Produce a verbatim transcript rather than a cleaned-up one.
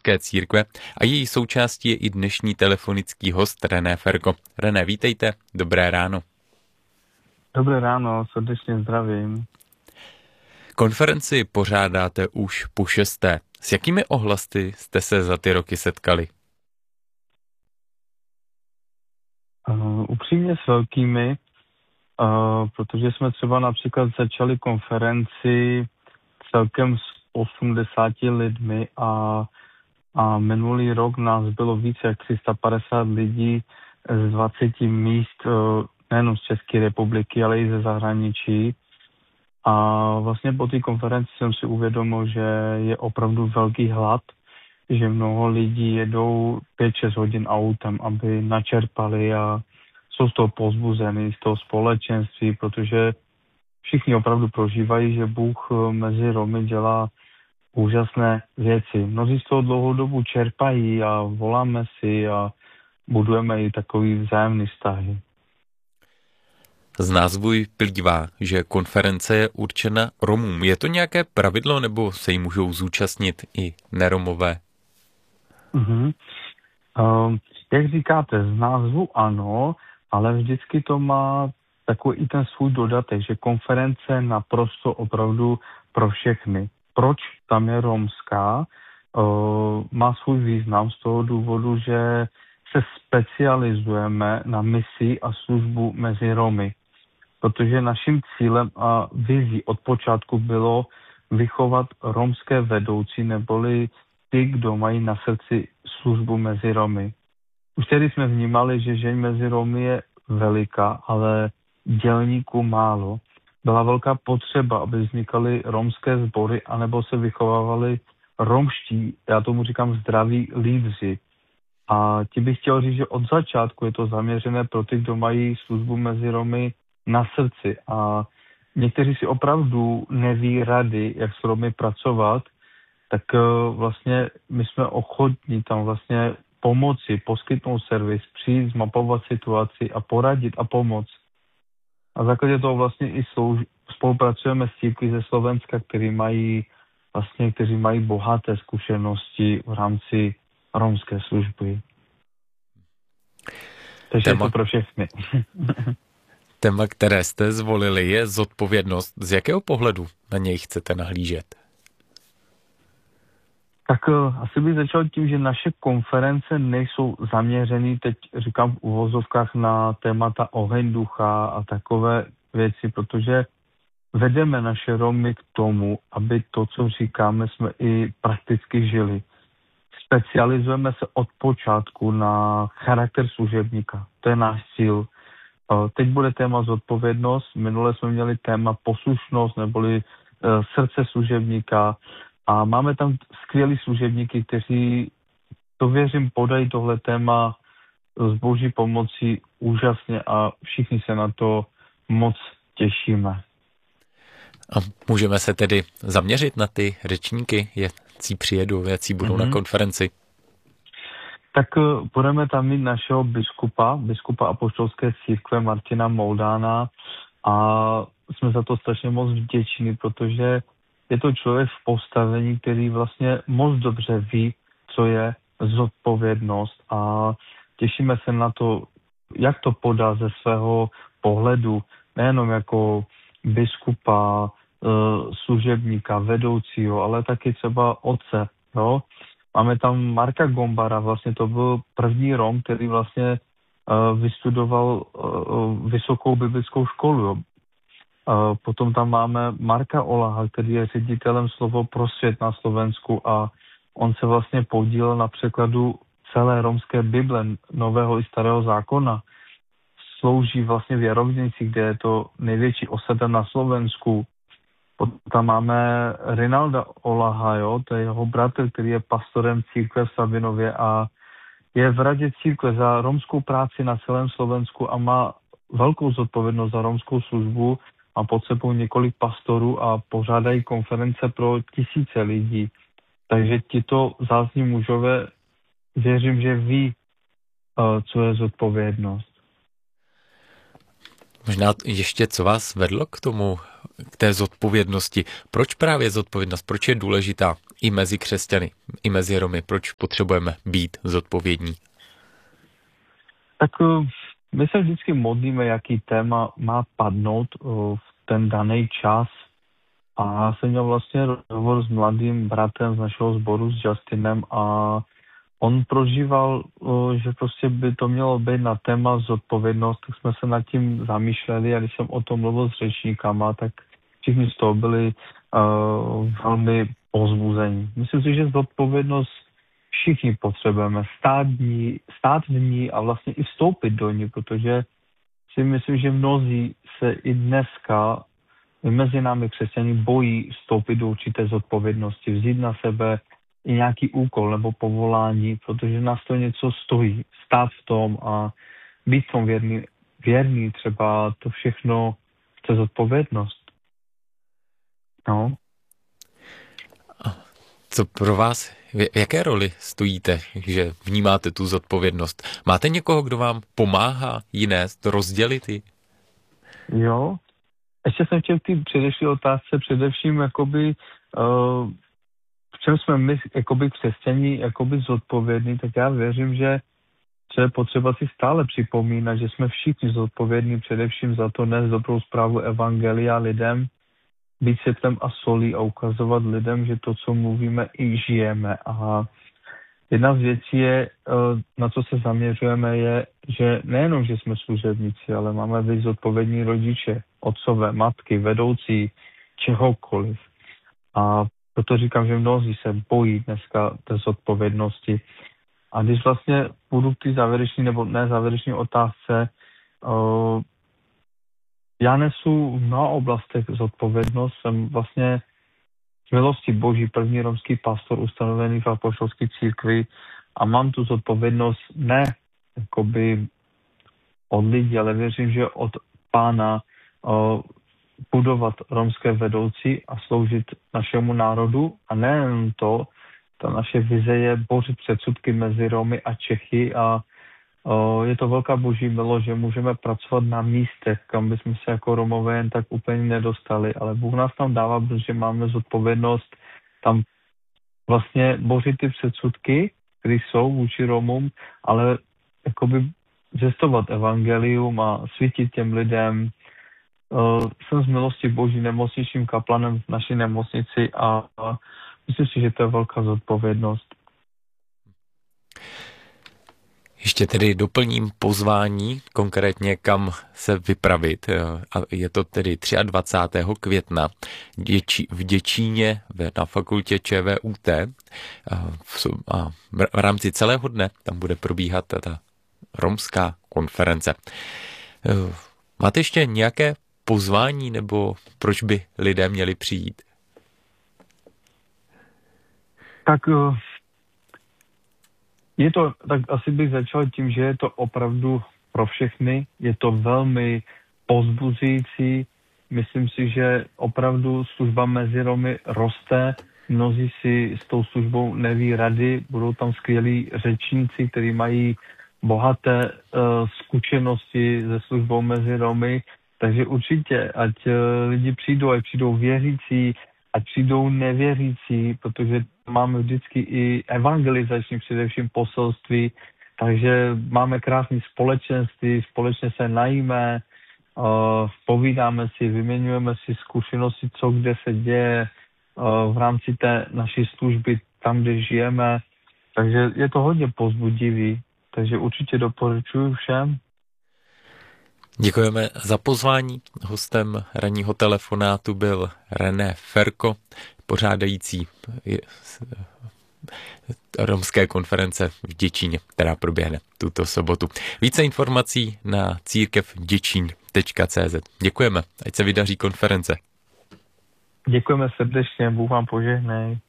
apoštolské církve a její součástí je i dnešní telefonický host René Ferko. René, vítejte, dobré ráno. Dobré ráno, srdečně zdravím. Konferenci pořádáte už po šesté. S jakými ohlasy jste se za ty roky setkali? Uh, upřímně s velkými, uh, protože jsme třeba například začali konferenci celkem s osmdesáti lidmi a, a minulý rok nás bylo více jak tři sta padesát lidí z dvaceti míst, uh, nejenom z České republiky, ale i ze zahraničí. A vlastně po té konferenci jsem si uvědomil, že je opravdu velký hlad, že mnoho lidí jedou pět šest hodin autem, aby načerpali a jsou z toho povzbuzení, z toho společenství, protože všichni opravdu prožívají, že Bůh mezi Romy dělá úžasné věci. Mnozí z toho dlouhou dobu čerpají a voláme si a budujeme i takový vzájemný vztahy. Z názvu vyplývá, že konference je určena Romům. Je to nějaké pravidlo, nebo se jí můžou zúčastnit i neromové? Uh-huh. Uh, jak říkáte, z názvu ano, ale vždycky to má takový i ten svůj dodatek, že konference naprosto opravdu pro všechny. Proč tam je romská? Uh, má svůj význam z toho důvodu, že se specializujeme na misi a službu mezi Romy. Protože naším cílem a vizí od počátku bylo vychovat romské vedoucí, neboli ty, kdo mají na srdci službu mezi Romy. Už tedy jsme vnímali, že žeň mezi Romy je veliká, ale dělníků málo. Byla velká potřeba, aby vznikaly romské sbory, anebo se vychovávali romští, já tomu říkám zdraví lídři. A ti bych chtěl říct, že od začátku je to zaměřené pro ty, kdo mají službu mezi Romy na srdci. A někteří si opravdu neví rady, jak s Romy pracovat, tak vlastně my jsme ochotní tam vlastně pomoci, poskytnout servis, přijít, zmapovat situaci a poradit a pomoct. A v základě toho vlastně i slouž- spolupracujeme s církví ze Slovenska, kteří mají vlastně, kteří mají bohaté zkušenosti v rámci romské služby. Takže Téma, je to pro všechny. Téma, které jste zvolili, je zodpovědnost. Z jakého pohledu na něj chcete nahlížet? Tak uh, asi bych začal tím, že naše konference nejsou zaměřený, teď říkám v uvozovkách, na témata oheň ducha a takové věci, protože vedeme naše Romy k tomu, aby to, co říkáme, jsme i prakticky žili. Specializujeme se od počátku na charakter služebníka. To je náš cíl. Uh, teď bude téma zodpovědnost, minule jsme měli téma poslušnost, neboli uh, srdce služebníka. A máme tam skvělí služebníky, kteří, to věřím, podají tohle téma s boží pomocí úžasně a všichni se na to moc těšíme. A můžeme se tedy zaměřit na ty řečníky, jací přijedou, jací budou mm-hmm. na konferenci? Tak budeme tam mít našeho biskupa, biskupa apoštolské církve Martina Moldána a jsme za to strašně moc vděční, protože je to člověk v postavení, který vlastně moc dobře ví, co je zodpovědnost a těšíme se na to, jak to podá ze svého pohledu, nejenom jako biskupa, služebníka, vedoucího, ale taky třeba otce. Jo? Máme tam Marka Gombara, vlastně to byl první Rom, který vlastně vystudoval vysokou biblickou školu. Jo? Potom tam máme Marka Olaha, který je ředitelem Slovo pro svět na Slovensku a on se vlastně podílel na překladu celé romské Bible, Nového i Starého zákona. Slouží vlastně v Jarovnici, kde je to největší osada na Slovensku. Potom tam máme Rinalda Olaha, jo, to je jeho bratr, který je pastorem církve v Sabinově a je v radě církve za romskou práci na celém Slovensku a má velkou zodpovědnost za romskou službu. Má pod sebou několik pastorů a pořádají konference pro tisíce lidí. Takže tito vzácní mužové, věřím, že ví, co je zodpovědnost. Možná ještě, co vás vedlo k tomu, k té zodpovědnosti? Proč právě zodpovědnost? Proč je důležitá i mezi křesťany, i mezi Romy? Proč potřebujeme být zodpovědní? Tak my se vždycky modlíme, jaký téma má padnout v ten daný čas. A já jsem měl vlastně rozhovor s mladým bratrem z našeho sboru, s Justinem, a on prožíval, že prostě by to mělo být na téma zodpovědnost, tak jsme se nad tím zamýšleli a když jsem o tom mluvil s řečníkama, tak všichni z toho byli uh, velmi pozbuzení. Myslím si, že zodpovědnost všichni potřebujeme stát, dní, stát v ní a vlastně i vstoupit do ní, protože si myslím, že mnozí se i dneska i mezi námi křesťaní bojí vstoupit do určité zodpovědnosti, vzít na sebe i nějaký úkol nebo povolání, protože nás to něco stojí, stát v tom a být v tom věrný, věrný třeba to všechno chce zodpovědnost. No. Co pro vás, v jaké roli stojíte, že vnímáte tu zodpovědnost? Máte někoho, kdo vám pomáhá ji nést, rozdělit ji? Jo. Ještě jsem chtěl k té předešlé otázce především, jakoby, uh, v čem jsme my, jakoby křesťaní, jakoby zodpovědní, tak já věřím, že že je potřeba si stále připomínat, že jsme všichni zodpovědní především za to nést dobrou zprávu evangelia lidem, být světlem a solí a ukazovat lidem, že to, co mluvíme, i žijeme. A jedna z věcí je, na co se zaměřujeme, je, že nejenom, že jsme služebníci, ale máme být zodpovědní rodiče, otcové, matky, vedoucí, čehokoliv. A proto říkám, že mnozí se bojí dneska té zodpovědnosti. A když vlastně půjdu k té závěrečné nebo ne závěrečné otázce, uh, já nesu v mnoha oblastech zodpovědnost, jsem vlastně z milosti Boží první romský pastor ustanovený v apoštolské církvi a mám tu zodpovědnost ne jakoby od lidí, ale věřím, že od Pána uh, budovat romské vedoucí a sloužit našemu národu a nejen to, ta naše vize je bořit předsudky mezi Romy a Čechy a o, je to velká boží milost, že můžeme pracovat na místech, kam bychom se jako Romové jen tak úplně nedostali, ale Bůh nás tam dává, protože máme zodpovědnost tam vlastně bořit ty předsudky, které jsou vůči Romům, ale jakoby zvěstovat evangelium a svítit těm lidem. O, jsem z milosti Boží nemocničním kaplanem v naší nemocnici a, a myslím si, že to je velká zodpovědnost. Ještě tedy doplním pozvání, konkrétně kam se vypravit. A je to tedy dvacátého třetího května v Děčíně na fakultě ČVUT. A v rámci celého dne tam bude probíhat ta romská konference. Máte ještě nějaké pozvání, nebo proč by lidé měli přijít? Tak je to, tak asi bych začal tím, že je to opravdu pro všechny, je to velmi povzbuzující. Myslím si, že opravdu služba mezi Romy roste, mnozí si s tou službou neví rady, budou tam skvělí řečníci, kteří mají bohaté uh, zkušenosti se službou mezi Romy, takže určitě, ať uh, lidi přijdou, ať přijdou věřící, ať přijdou nevěřící, protože máme vždycky i evangelizační především poselství, takže máme krásné společenství, společně se najíme, uh, povídáme si, vyměňujeme si zkušenosti, co kde se děje uh, v rámci té naší služby, tam, kde žijeme, takže je to hodně povzbudivý, takže určitě doporučuji všem. Děkujeme za pozvání. Hostem ranního telefonátu byl René Ferko, pořádající romské konference v Děčíně, která proběhne tuto sobotu. Více informací na církev děčín tečka cé zet. Děkujeme, ať se vydaří konference. Děkujeme srdečně, Bůh vám požehnej.